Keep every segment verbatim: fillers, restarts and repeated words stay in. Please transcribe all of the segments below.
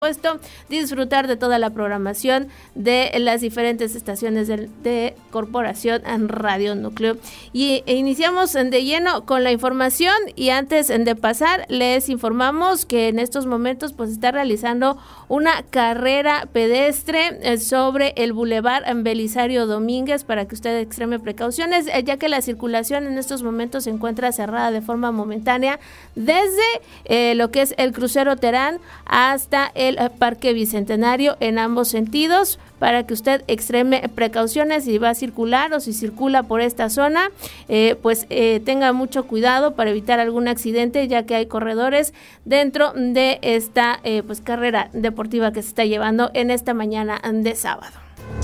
Puesto disfrutar de toda la programación de las diferentes estaciones de, de Corporación Radio Núcleo. Y e iniciamos de lleno con la información, y antes de pasar les informamos que en estos momentos pues está realizando una carrera pedestre sobre el Boulevard Belisario Domínguez para que usted extreme precauciones, ya que la circulación en estos momentos se encuentra cerrada de forma momentánea desde eh, lo que es el crucero Terán hasta el Parque Bicentenario en ambos sentidos, para que usted extreme precauciones si va a circular o si circula por esta zona, eh, pues eh, tenga mucho cuidado para evitar algún accidente, ya que hay corredores dentro de esta eh, pues carrera deportiva que se está llevando en esta mañana de sábado.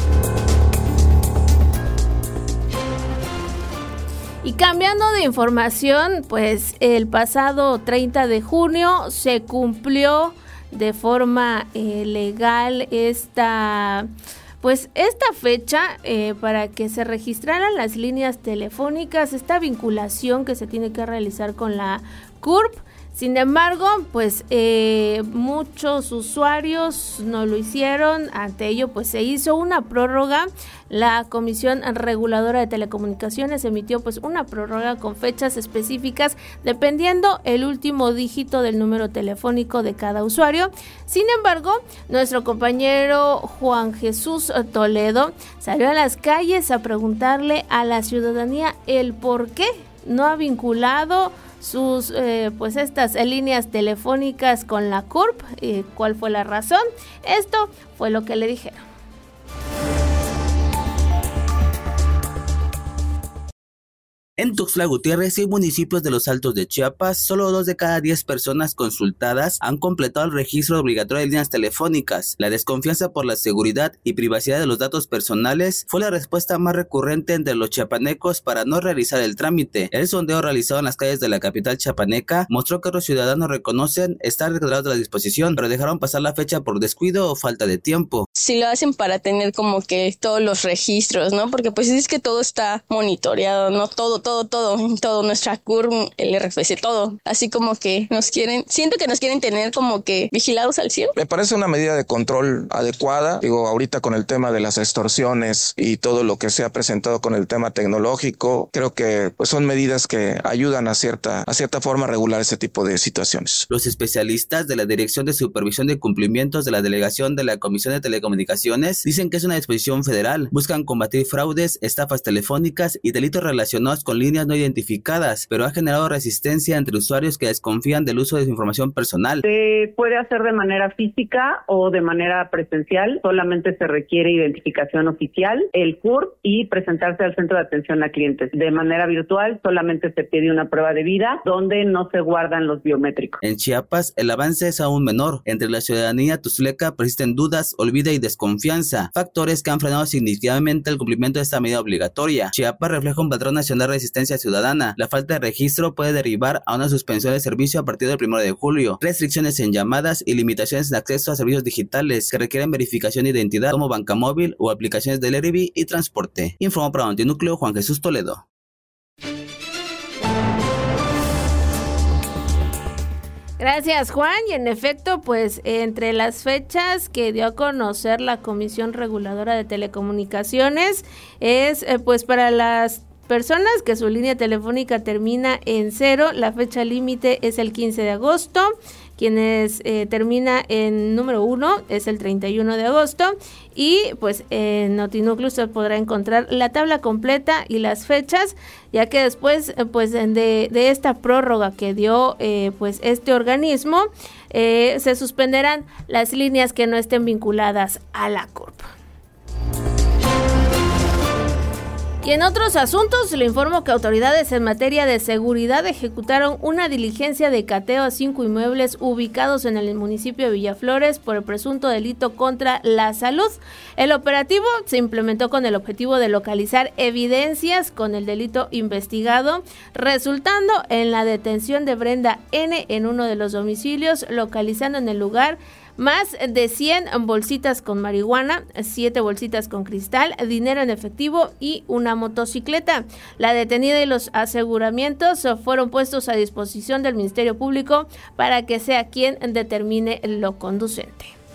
Y cambiando de información, pues el pasado treinta de junio se cumplió de forma eh, legal esta pues esta fecha eh, para que se registraran las líneas telefónicas, esta vinculación que se tiene que realizar con la C U R P. Sin embargo, pues eh, muchos usuarios no lo hicieron. Ante ello, pues se hizo una prórroga. La Comisión Reguladora de Telecomunicaciones emitió pues una prórroga con fechas específicas dependiendo el último dígito del número telefónico de cada usuario. Sin embargo, nuestro compañero Juan Jesús Toledo salió a las calles a preguntarle a la ciudadanía el por qué no ha vinculado sus eh, pues estas líneas telefónicas con la C U R P, eh, cuál fue la razón. Esto fue lo que le dijeron. En Tuxtla Gutiérrez y municipios de los Altos de Chiapas, solo dos de cada diez personas consultadas han completado el registro obligatorio de líneas telefónicas. La desconfianza por la seguridad y privacidad de los datos personales fue la respuesta más recurrente entre los chiapanecos para no realizar el trámite. El sondeo realizado en las calles de la capital chiapaneca mostró que los ciudadanos reconocen estar retirados de la disposición, pero dejaron pasar la fecha por descuido o falta de tiempo. Si lo hacen para tener como que todos los registros, ¿no? Porque pues es que todo está monitoreado, ¿no? Todo, todo, todo, todo, nuestra C U R P, el R F C, todo. Así como que nos quieren, siento que nos quieren tener como que vigilados al cien. Me parece una medida de control adecuada. Digo, ahorita con el tema de las extorsiones y todo lo que se ha presentado con el tema tecnológico, creo que pues son medidas que ayudan a cierta, a cierta forma a regular ese tipo de situaciones. Los especialistas de la Dirección de Supervisión de Cumplimientos de la Delegación de la Comisión de Telecomunicaciones dicen que es una disposición federal. Buscan combatir fraudes, estafas telefónicas y delitos relacionados con líneas no identificadas, pero ha generado resistencia entre usuarios que desconfían del uso de su información personal. Se puede hacer de manera física o de manera presencial, solamente se requiere identificación oficial, el C U R P y presentarse al centro de atención a clientes. De manera virtual solamente se pide una prueba de vida donde no se guardan los biométricos. En Chiapas el avance es aún menor. Entre la ciudadanía tuzleca persisten dudas, olvido y desconfianza, factores que han frenado significativamente el cumplimiento de esta medida obligatoria. Chiapas refleja un patrón nacional de resistencia ciudadana. La falta de registro puede derivar a una suspensión de servicio a partir del primero de julio, restricciones en llamadas y limitaciones en acceso a servicios digitales que requieren verificación de identidad como banca móvil o aplicaciones del R B I y transporte. Informó para Ontinúcleo Juan Jesús Toledo. Gracias, Juan. Y en efecto, pues entre las fechas que dio a conocer la Comisión Reguladora de Telecomunicaciones es eh, pues para las personas que su línea telefónica termina en cero, la fecha límite es el quince de agosto. Quienes eh, termina en número uno es el treinta y uno de agosto, y pues en Notinúcleo usted podrá encontrar la tabla completa y las fechas, ya que después pues de, de esta prórroga que dio eh, pues este organismo eh, se suspenderán las líneas que no estén vinculadas a la C U R P. Y en otros asuntos, le informo que autoridades en materia de seguridad ejecutaron una diligencia de cateo a cinco inmuebles ubicados en el municipio de Villaflores por el presunto delito contra la salud. El operativo se implementó con el objetivo de localizar evidencias con el delito investigado, resultando en la detención de Brenda N. en uno de los domicilios, localizando en el lugar más de cien bolsitas con marihuana, siete bolsitas con cristal, dinero en efectivo y una motocicleta. La detenida y los aseguramientos fueron puestos a disposición del Ministerio Público para que sea quien determine lo conducente.